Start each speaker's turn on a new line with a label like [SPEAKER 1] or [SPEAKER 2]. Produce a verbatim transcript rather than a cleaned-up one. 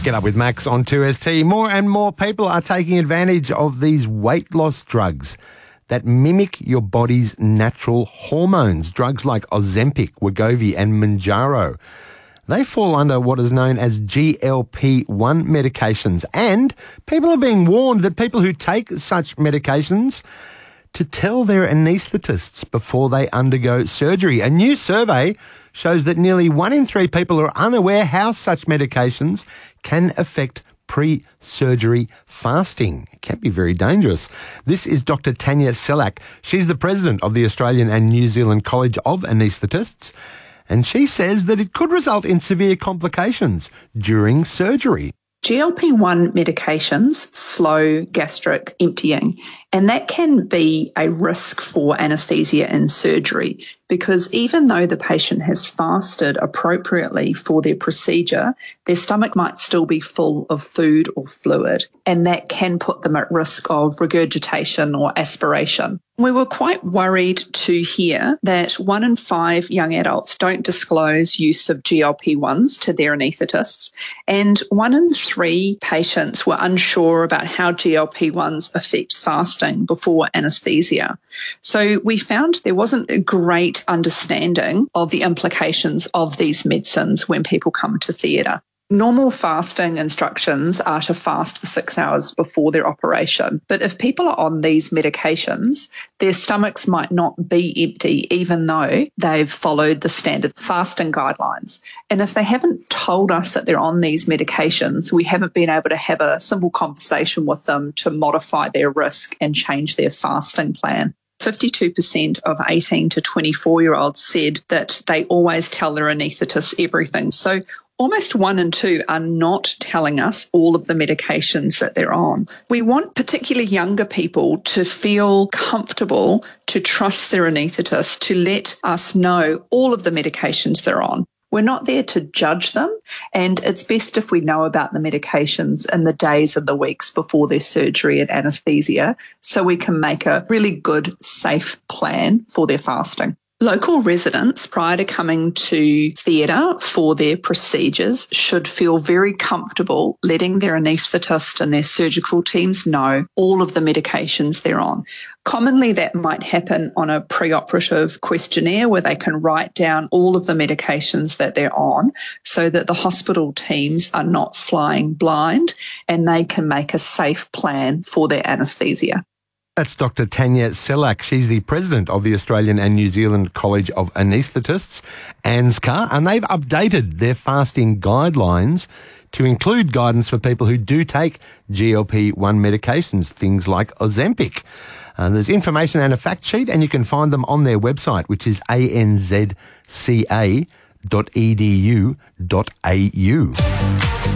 [SPEAKER 1] Get up with Max on two S T. More and more people are taking advantage of these weight loss drugs that mimic your body's natural hormones. Drugs like Ozempic, Wegovy and Mounjaro. They fall under what is known as G L P one medications, and people are being warned that people who take such medications to tell their anaesthetists before they undergo surgery. A new survey shows that nearly one in three people are unaware how such medications can affect pre-surgery fasting. It can be very dangerous. This is Doctor Tanya Selak. She's the president of the Australian and New Zealand College of Anaesthetists, and she says that it could result in severe complications during surgery.
[SPEAKER 2] G L P one medications slow gastric emptying, and that can be a risk for anaesthesia in surgery because even though the patient has fasted appropriately for their procedure, their stomach might still be full of food or fluid, and that can put them at risk of regurgitation or aspiration. We were quite worried to hear that one in five young adults don't disclose use of G L P ones to their anaesthetists, and one in three patients were unsure about how G L P ones affect fasting before anaesthesia. So we found there wasn't a great understanding of the implications of these medicines when people come to theatre. Normal fasting instructions are to fast for six hours before their operation. But if people are on these medications, their stomachs might not be empty, even though they've followed the standard fasting guidelines. And if they haven't told us that they're on these medications, we haven't been able to have a simple conversation with them to modify their risk and change their fasting plan. fifty-two percent of eighteen to twenty-four-year-olds said that they always tell their anaesthetist everything. So almost one in two are not telling us all of the medications that they're on. We want particularly younger people to feel comfortable to trust their anaesthetist to let us know all of the medications they're on. We're not there to judge them, and it's best if we know about the medications in the days and the weeks before their surgery and anaesthesia so we can make a really good, safe plan for their fasting. Local residents, prior to coming to theatre for their procedures, should feel very comfortable letting their anaesthetist and their surgical teams know all of the medications they're on. Commonly, that might happen on a preoperative questionnaire where they can write down all of the medications that they're on so that the hospital teams are not flying blind and they can make a safe plan for their anaesthesia.
[SPEAKER 1] That's Doctor Tanya Selak. She's the president of the Australian and New Zealand College of Anaesthetists, A N Z C A, and they've updated their fasting guidelines to include guidance for people who do take G L P one medications, things like Ozempic. Uh, there's information and a fact sheet, and you can find them on their website, which is a n z c a dot e d u dot a u.